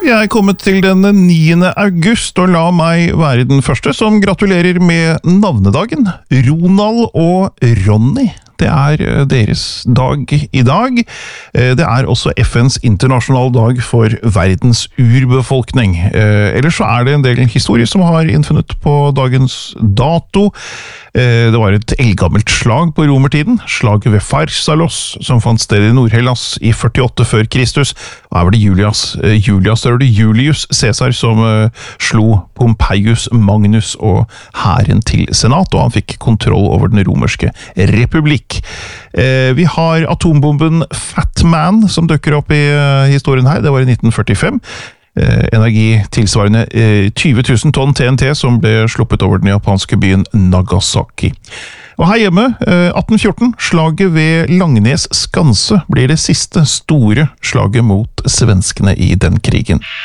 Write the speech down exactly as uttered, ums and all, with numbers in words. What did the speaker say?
Vi er kommet til den niende august, og la meg være den første som gratulerer med navnedagen. Ronald og Ronny. Det er deres dag i dag. Det er også F N's internasjonal dag for verdens urbefolkning. Ellers så er det en del historie som har innfunnet på dagens dato. Det var et eldgammelt slag på romertiden, slaget ved Pharsalos, som fant sted i Nord-Hellas i førtiåtte før Kristus. Og her var det Julius, Julius, det var det Julius Caesar som slo Pompeius Magnus og hæren til senat, og han fikk kontroll over den romerske republikk. Eh, vi har atombomben Fat Man som dukker opp i uh, historien her, det var i nitten førtifem. Eh, energi tilsvarende eh, tyve tusen tonn T N T som ble sluppet over den japanske byen Nagasaki. Og her hjemme, eh, atten fjorten, slaget ved Langnes Skanse blir det siste store slaget mot svenskene i den krigen.